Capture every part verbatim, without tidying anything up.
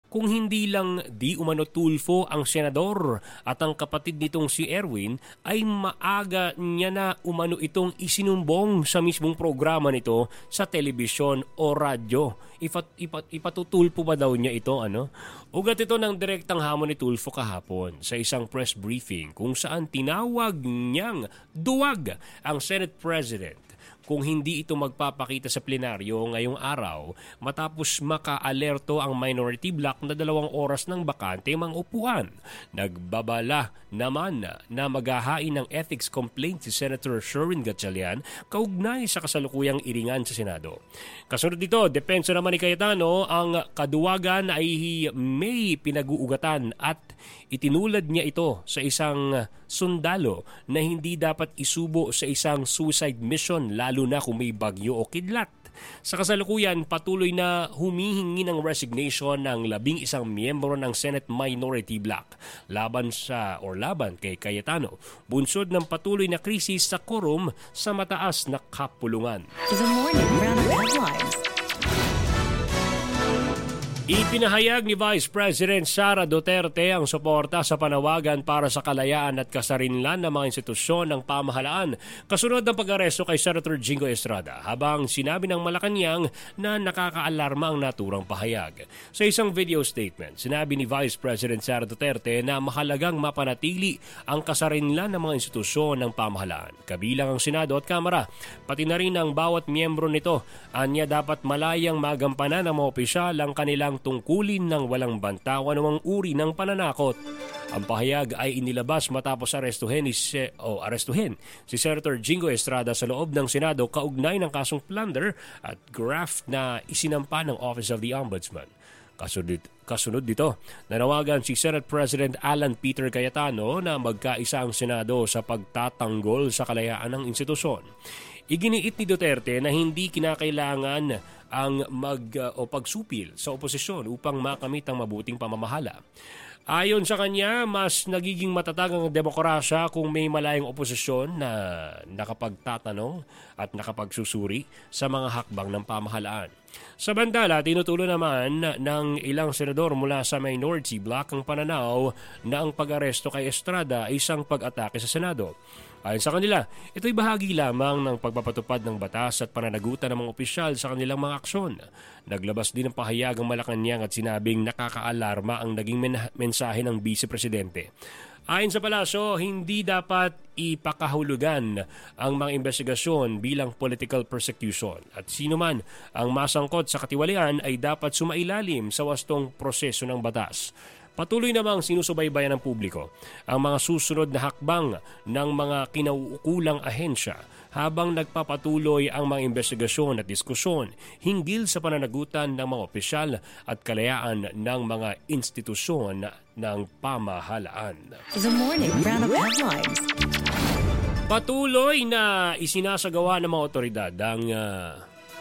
kung hindi lang di umano Tulfo ang senador at ang kapatid nitong si Erwin ay maaga niya na umano itong isinumbong sa mismong programa nito sa telebisyon o radyo. Ipat, ipat, ipatutulpo ba daw niya ito? Ano? Ugat ito ng direktang hamon ni Tulfo kahapon sa isang press briefing kung saan tinawag niyang duwag ang Senate President kung hindi ito magpapakita sa plenaryo ngayong araw matapos maka-alerto ang minority bloc na dalawang oras ng bakante mga upuan. Nagbabala naman na maghahain ng ethics complaint si Senator Sherwin Gatchalian kaugnay sa kasalukuyang iringan sa Senado. Kasunod dito, depensa naman ni Cayetano, ang kaduwagan ay may pinag-uugatan at itinulad niya ito sa isang sundalo na hindi dapat isubo sa isang suicide mission lalo na kung may bagyo o kidlat. Sa kasalukuyan, patuloy na humihingi ng resignation ng labing isang miyembro ng Senate Minority Bloc laban sa or laban kay Cayetano, bunsod ng patuloy na krisis sa quorum sa mataas na kapulungan. The morning round of headlines. Ipinahayag ni Vice President Sara Duterte ang suporta sa panawagan para sa kalayaan at kasarinlan ng mga institusyon ng pamahalaan kasunod ng pag-aresto kay Senator Jingo Estrada, habang sinabi ng Malacanang na nakakaalarma ang naturang pahayag. Sa isang video statement, sinabi ni Vice President Sara Duterte na mahalagang mapanatili ang kasarinlan ng mga institusyon ng pamahalaan, kabilang ang Senado at Kamara, pati na rin ang bawat miyembro nito. Anya dapat malayang magampanan ng mga opisyal ang kanilang tungkulin ng walang banta o anumang uri ng pananakot. Ang pahayag ay inilabas matapos arestuhin, ni Se- o arestuhin si Senator Jingo Estrada sa loob ng Senado kaugnay ng kasong plunder at graft na isinampa ng Office of the Ombudsman. Kasunod, kasunod dito, nanawagan si Senate President Alan Peter Cayetano na magkaisa ang Senado sa pagtatanggol sa kalayaan ng institusyon. Iginiit ni Duterte na hindi kinakailangan ang mag uh, o pagsupil sa oposisyon upang makamit ang mabuting pamamahala. Ayon sa kanya, mas nagiging matatag ang demokrasya kung may malayang oposisyon na nakapagtatanong at nakapagsusuri sa mga hakbang ng pamahalaan. Sa bandala, tinutulo naman ng ilang senador mula sa minority bloc ang pananaw na ang pag-aresto kay Estrada ay isang pag-atake sa Senado. Ayon sa kanila, ito'y bahagi lamang ng pagpapatupad ng batas at pananagutan ng mga opisyal sa kanilang mga aksyon. Naglabas din ng pahayag ang Malacanang at sinabing nakakaalarma ang naging men- mensahe ng Vice Presidente. Ayon sa palasyo, hindi dapat ipakahulugan ang mga investigasyon bilang political persecution at sino man ang masangkot sa katiwalian ay dapat sumailalim sa wastong proseso ng batas. Patuloy namang sinusubaybayan ng publiko ang mga susunod na hakbang ng mga kinauukulang ahensya habang nagpapatuloy ang mga investigasyon at diskusyon hinggil sa pananagutan ng mga opisyal at kalayaan ng mga institusyon ng pamahalaan. The morning round of headlines. Patuloy na isinasagawa ng mga otoridad ang uh,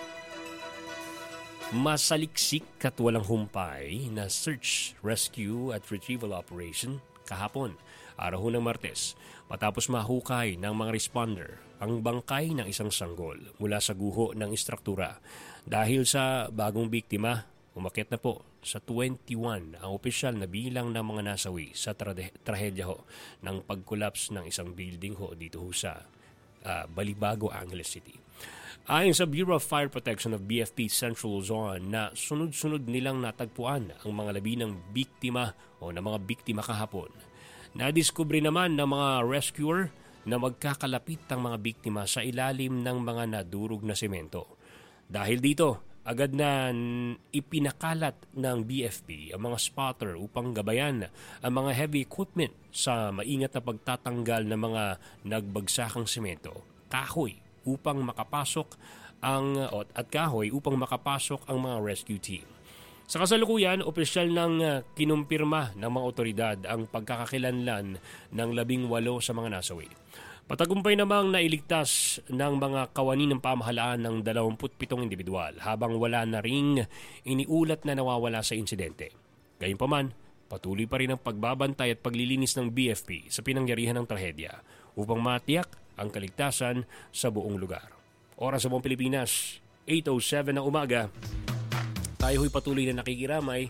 masaliksik at walang humpay na search, rescue at retrieval operation kahapon, araw ng Martes, matapos mahukay ng mga responder ang bangkay ng isang sanggol mula sa guho ng istruktura. Dahil sa bagong biktima, umakyat na po sa twenty-one ang opisyal na bilang ng mga nasawi sa tra- trahedya ho ng pagkulaps ng isang building ho dito ho sa uh, Balibago, Angeles City. Ayon sa Bureau of Fire Protection of B F P Central Zone na sunod-sunod nilang natagpuan ang mga labi ng biktima o ng mga biktima kahapon. Nadiskubre naman ng mga rescuer na magkakalapit ang mga biktima sa ilalim ng mga nadurog na semento. Dahil dito, agad na ipinakalat ng B F P ang mga spotter upang gabayan ang mga heavy equipment sa maingat na pagtatanggal ng mga nagbagsakang semento, kahoy, upang makapasok ang at kahoy upang makapasok ang mga rescue team. Sa kasalukuyan, opisyal ng kinumpirma ng mga otoridad ang pagkakakilanlan ng labing walo sa mga nasawi. Patagumpay namang nailigtas ng mga kawani ng pamahalaan ng dalawampu't pitong individual habang wala na ring iniulat na nawawala sa insidente. Gayunpaman, patuloy pa rin ang pagbabantay at paglilinis ng B F P sa pinangyarihan ng trahedya upang matiyak ang kaligtasan sa buong lugar. Oras sa buong Pilipinas, eight oh seven na umaga. Tayo ho'y patuloy na nakikiramay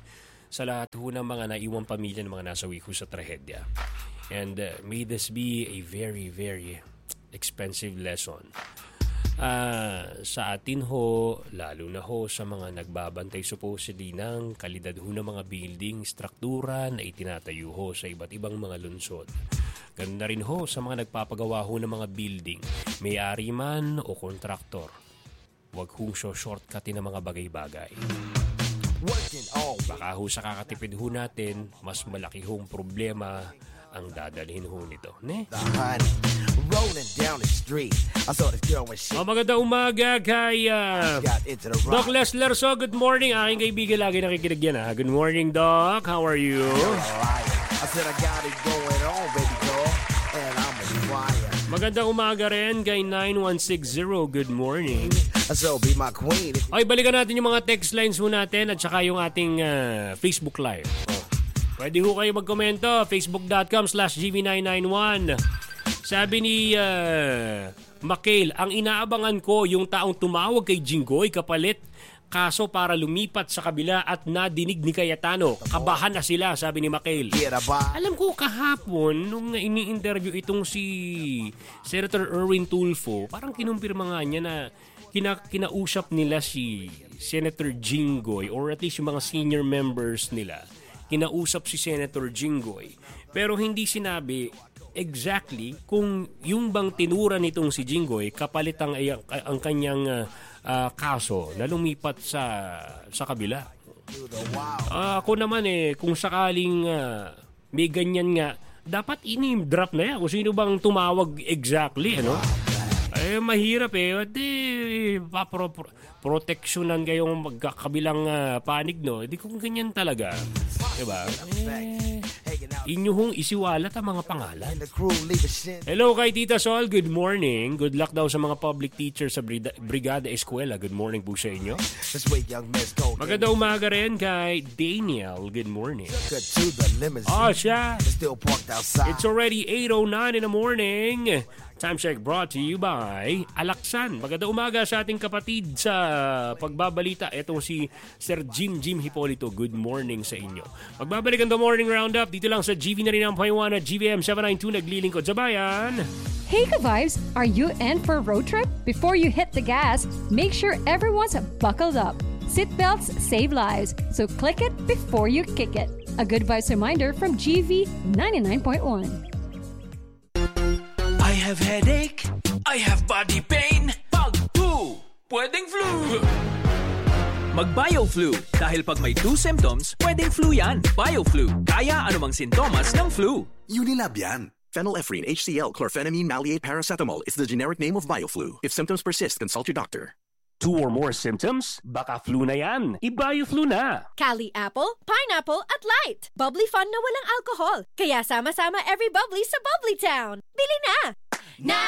sa lahat ho ng mga naiwang pamilya ng mga nasawi ho sa trahedya. And uh, may this be a very, very expensive lesson. Uh, sa atin ho, lalo na ho sa mga nagbabantay supposedly ng kalidad ho ng mga building, struktura na itinatayo ho sa iba't ibang mga lungsod. Ganun na rin ho sa mga nagpapagawa ho ng mga building, may-ari man o kontraktor. Huwag hong shortcutin ng mga bagay-bagay. Baka ho sa kakatipid ho natin, mas malaki hong problema ang dadalhin ho nito. Ne? Oh, maganda umaga kay uh, Doc Les Lerso. Good morning. Aking kaibigan lagi nakikinig yan. Ha? Good morning, Doc. How are you? Magandang umaga rin kay nine one six zero. Good morning. Okay, balikan natin yung mga text lines ho natin at saka yung ating uh, Facebook Live. Oh. Pwede ho kayo magkomento. Facebook.com slash GV991. Sabi ni uh, Makail, ang inaabangan ko yung taong tumawag kay Jinggoy kapalit kaso para lumipat sa kabila at nadinig ni Cayetano. Kabahan na sila, sabi ni Makail. Alam ko kahapon, nung ini-interview itong si Senator Erwin Tulfo, parang kinumpirma nga niya na kina, kinausap nila si Senator Jinggoy or at least yung mga senior members nila. Kinausap si Senator Jinggoy. Pero hindi sinabi exactly kung yung bang tinura nitong si Jinggoy kapalit ang, ang, ang kanyang uh, uh, kaso na lumipat sa sa kabila. Uh, ako naman eh, kung sakaling uh, may ganyan nga, dapat ini drop na yan kung sino bang tumawag exactly, ano? Eh, mahirap eh. At eh, papro, pro, proteksyonan kayong magkakabilang uh, panig, no? Hindi kung ganyan talaga. Diba? Eh, inyo hong isiwalat ang mga pangalan. Hello kay Tita Sol. Good morning. Good luck daw sa mga public teachers sa Brigada Eskwela. Good morning po sa inyo. Maganda umaga rin kay Daniel. Good morning. Oh, siya. It's already eight oh nine in the morning. Time check brought to you by Alaksan. Maganda umaga sa ating kapatid sa pagbabalita. Itong si Sir Jim Jim Hipolito. Good morning sa inyo. Magbabalik ang The Morning Roundup dito lang sa G V ninety-nine point one at G V M seven ninety-two naglilingkod sa bayan. Hey ka-vibes! Are you in for a road trip? Before you hit the gas, make sure everyone's buckled up. Seatbelts save lives, so click it before you kick it. A good vibes reminder from G V ninety-nine point one. I have headache. I have body pain. Pag flu, pwedeng flu. Mag-BioFlu. Dahil pag may two symptoms, pwedeng flu yan. BioFlu. Kaya anumang sintomas ng flu. Unilab yan. Phenylephrine, H C L, chlorphenamine, maleate, paracetamol is the generic name of BioFlu. If symptoms persist, consult your doctor. Two or more symptoms? Baka flu na yan. I-BioFlu na. Cali Apple, Pineapple at Light. Bubbly fun na walang alcohol. Kaya sama-sama every bubbly sa Bubbly Town. Bili na! Na!